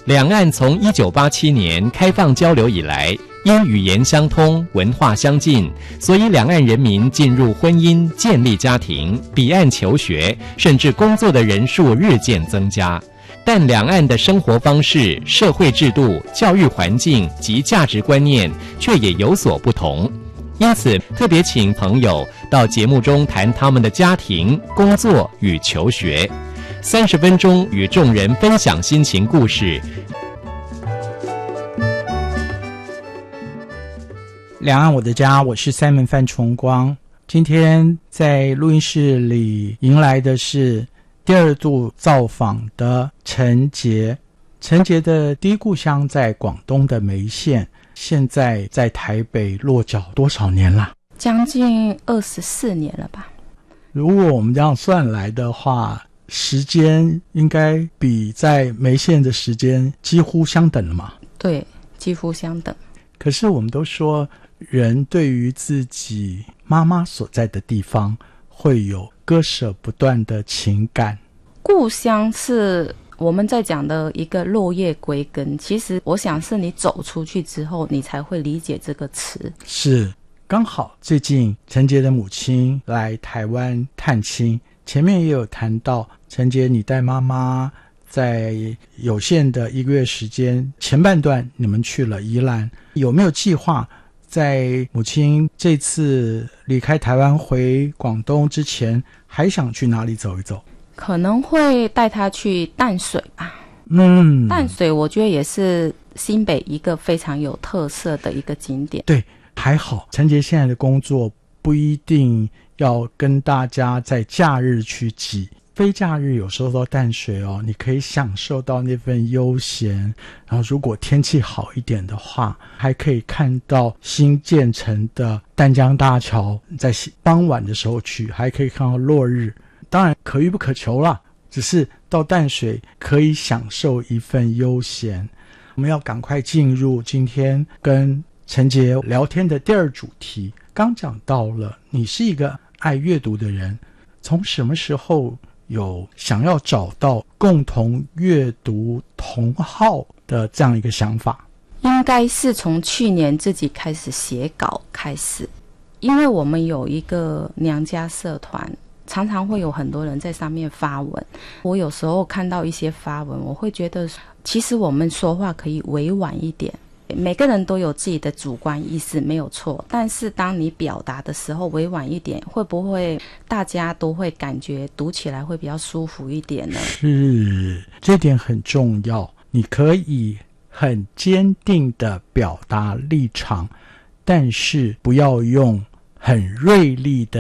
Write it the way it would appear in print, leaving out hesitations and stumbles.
两岸从1987年开放交流以来，因语言相通、文化相近，所以两岸人民进入婚姻、建立家庭、彼岸求学，甚至工作的人数日渐增加。但两岸的生活方式、社会制度、教育环境及价值观念却也有所不同。因此，特别请朋友到节目中谈他们的家庭、工作与求学。30分钟与众人分享心情故事。 两岸我的家，我是Simon范崇光。今天在录音室里迎来的是第二度造访的陈杰。陈杰的第一故乡在广东的梅县，现在在台北落脚多少年了？ 将近24年了吧。 如果我们这样算来的话，时间应该比在梅县的时间几乎相等了嘛？ 对，几乎相等。 可是我们都说，人对于自己妈妈所在的地方会有割舍不断的情感。 故乡是我们在讲的一个落叶归根，其实我想是你走出去之后你才会理解这个词。 是，刚好最近陈杰的母亲来台湾探亲，前面也有谈到陈杰你带妈妈在有限的1个月时间，前半段你们去了宜兰，有没有计划在母亲这次离开台湾回广东之前还想去哪里走一走？ 可能会带她去淡水吧。淡水我觉得也是新北一个非常有特色的一个景点。 对，还好陈杰现在的工作不一定要跟大家在假日去挤，非假日有时候到淡水你可以享受到那份悠闲，然后如果天气好一点的话，还可以看到新建成的淡江大桥，在傍晚的时候去还可以看到落日。当然可遇不可求啦，只是到淡水可以享受一份悠闲。我们要赶快进入今天跟陈杰聊天的第二主题。刚讲到了你是一个爱阅读的人，从什么时候有想要找到共同阅读同好的这样一个想法？ 应该是从去年自己开始写稿开始，因为我们有一个娘家社团，常常会有很多人在上面发文。我有时候看到一些发文，我会觉得其实我们说话可以委婉一点，每个人都有自己的主观意识没有错，但是当你表达的时候委婉一点，会不会大家都会感觉读起来会比较舒服一点呢？ 是，这点很重要。你可以很坚定的表达立场，但是不要用很锐利的